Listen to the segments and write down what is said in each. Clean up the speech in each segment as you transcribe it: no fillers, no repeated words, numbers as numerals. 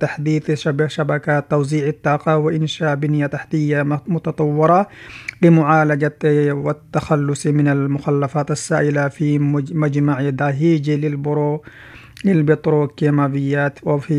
تحديث شبكات توزيع الطاقة وإنشاء بنية تحتية متطورة لمعالجة والتخلص من المخلفات السائلة في مجمع داهيج للبتروكيماويات.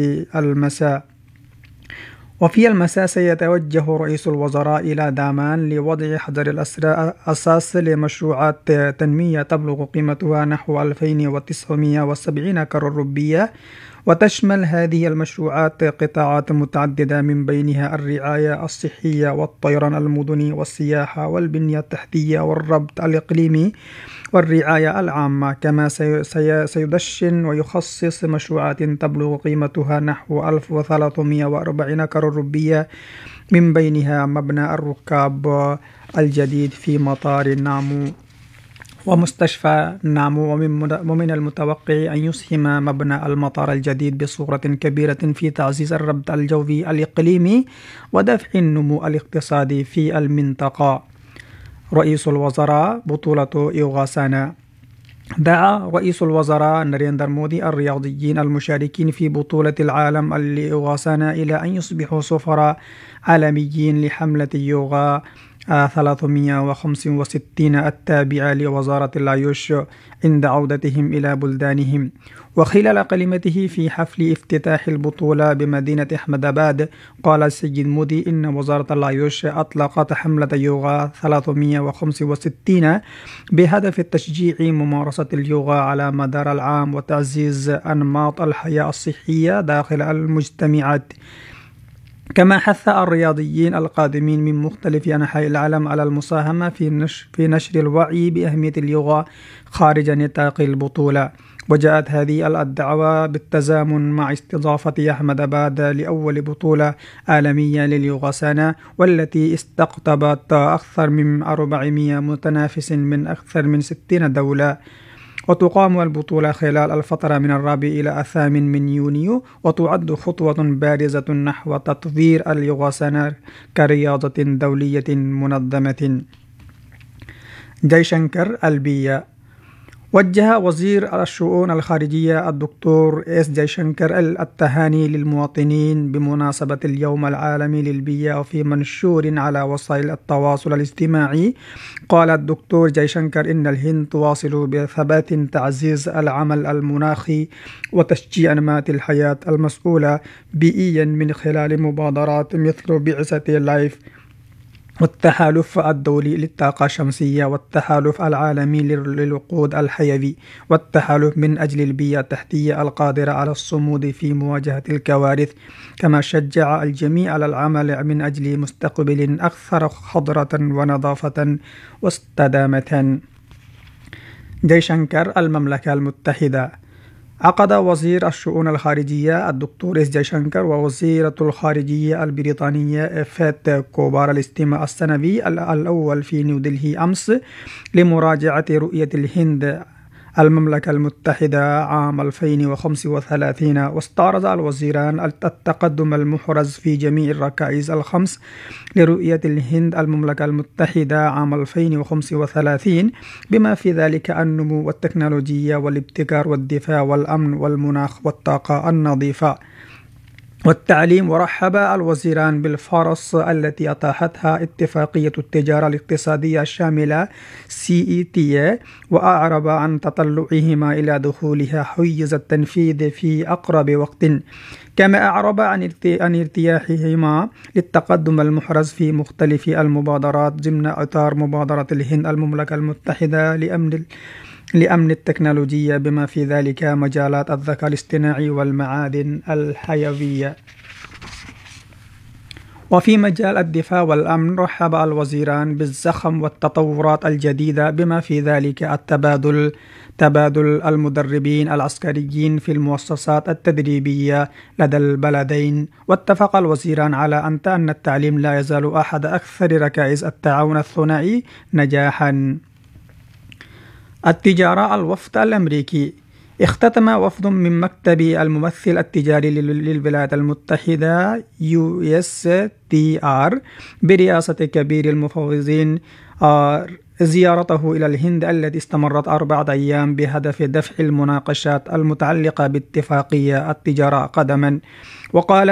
وفي المساء سيتوجه رئيس الوزراء إلى دامان لوضع حجر الأساس لمشروعات تنمية تبلغ قيمتها نحو 2970 كرة روبية، وتشمل هذه المشروعات قطاعات متعددة من بينها الرعاية الصحية والطيران المدني والسياحة والبنية التحتية والربط الإقليمي والرعاية العامة. كما سيدشن ويخصص مشروعات تبلغ قيمتها نحو 1340 كرة روبية، من بينها مبنى الركاب الجديد في مطار النامو ومستشفى النامو. ومن المتوقع أن يسهم مبنى المطار الجديد بصورة كبيرة في تعزيز الربط الجوي الإقليمي ودفع النمو الاقتصادي في المنطقة. رئيس الوزراء بطولة يوغاسانا. دعا رئيس الوزراء ناريندر مودي الرياضيين المشاركين في بطولة العالم ليوغاسانا إلى أن يصبحوا سفراء عالميين لحملة يوغا 365 التابعة لوزارة الآيوش عند عودتهم إلى بلدانهم. وخلال كلمته في حفل افتتاح البطولة بمدينة أحمد آباد، قال السيد مودي إن وزارة الآيوش أطلقت حملة يوغا 365 بهدف تشجيع ممارسة اليوغا على مدار العام وتعزيز أنماط الحياة الصحية داخل المجتمعات. كما حث الرياضيين القادمين من مختلف أنحاء العالم على المساهمة في نشر الوعي بأهمية اليوغا خارج نطاق البطولة. وجاءت هذه الدعوة بالتزامن مع استضافة أحمد آباد لأول بطولة عالمية لليوغاسانا، والتي استقطبت أكثر من 400 متنافس من أكثر من 60 دولة. وتقام البطولة خلال الفترة من 4 إلى 8 من يونيو، وتعد خطوة بارزة نحو تطوير اليوغاسانا كرياضة دولية منظمة. جيشنكر البيئة. وجه وزير الشؤون الخارجية الدكتور جيشنكر التهاني للمواطنين بمناسبة اليوم العالمي للبيئة وفي منشور على وسائل التواصل الاجتماعي. قال الدكتور جيشنكر إن الهند تواصل بثبات تعزيز العمل المناخي وتشجيع أنماط الحياة المسؤولة بيئيا من خلال مبادرات مثل بعثة لايف والتحالف الدولي للطاقة الشمسية والتحالف العالمي للوقود الحيوي والتحالف من أجل البيئة التحتية القادرة على الصمود في مواجهة الكوارث. كما شجع الجميع على العمل من أجل مستقبل أكثر خضرة ونظافة واستدامة. جيشنكر المملكة المتحدة. عقد وزير الشؤون الخارجية الدكتور جيشنكر ووزيرة الخارجية البريطانية فات كوبار الاجتماع السنوي الأول في نيودلهي أمس لمراجعة رؤية الهند المملكة المتحدة عام 2035. واستعرض الوزيران التقدم المحرز في جميع الركائز الخمس لرؤية الهند المملكة المتحدة عام 2035، بما في ذلك النمو والتكنولوجيا والابتكار والدفاع والأمن والمناخ والطاقة النظيفة والتعليم. ورحب الوزيران بالفرص التي أتاحتها اتفاقية التجارة الاقتصادية الشاملة CETA، وأعرب عن تطلعهما إلى دخولها حيز التنفيذ في أقرب وقت. كما أعرب عن ارتياحهما للتقدم المحرز في مختلف المبادرات ضمن إطار مبادرة الهند المملكة المتحدة لأمن التكنولوجيا، بما في ذلك مجالات الذكاء الاصطناعي والمعادن الحيوية. وفي مجال الدفاع والأمن رحب الوزيران بالزخم والتطورات الجديدة، بما في ذلك تبادل المدربين العسكريين في المؤسسات التدريبية لدى البلدين. واتفق الوزيران على أن التعليم لا يزال أحد أكثر ركائز التعاون الثنائي نجاحا. التجارة. الوفد الأمريكي. اختتم وفد من مكتب الممثل التجاري للولايات المتحدة USTR برئاسة كبير المفوضين زيارته إلى الهند التي استمرت 4 أيام بهدف دفع المناقشات المتعلقة باتفاقية التجارة قدما. وقال